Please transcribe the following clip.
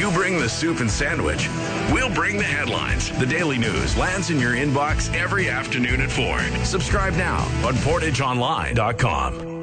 You bring the soup and sandwich. We'll bring the headlines. The Daily News lands in your inbox every afternoon at 4. Subscribe now on PortageOnline.com.